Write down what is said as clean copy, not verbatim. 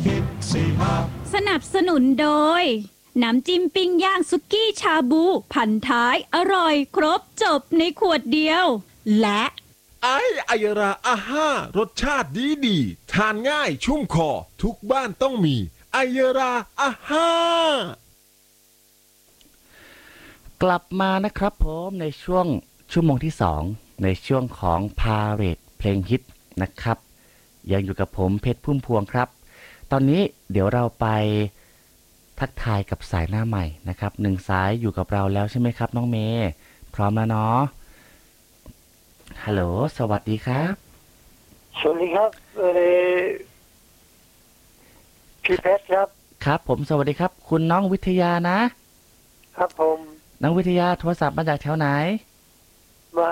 สนับสนุนโดยน้ำจิ้มปิ้งย่างสุกี้ชาบูพันท้ายอร่อยครบจบในขวดเดียวและไอยราอาห้ารสชาติดีทานง่ายชุ่มคอทุกบ้านต้องมีไอยราอาห้ากลับมานะครับผมในช่วงชั่วโมงที่2ในช่วงของพาเหรดเพลงฮิตนะครับยังอยู่กับผมเพชรพุ่มพวงครับตอนนี้เดี๋ยวเราไปทักทายกับสายหน้าใหม่นะครับ1สายอยู่กับเราแล้วใช่ไหมครับน้องเมย์พร้อมแล้วเนาะฮัลโหลสวัสดีครับสวัสดีครับพี่เพชรครับครับผมสวัสดีครับคุณน้องวิทยานะครับผมน้องวิทยาโทรศัพท์มาจากแถวไหน